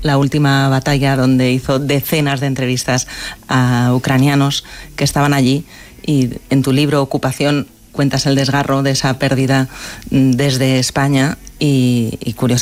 la última batalla, donde hizo decenas de entrevistas a ucranianos que estaban allí, y en tu libro Ocupación cuentas el desgarro de esa pérdida desde España y curiosamente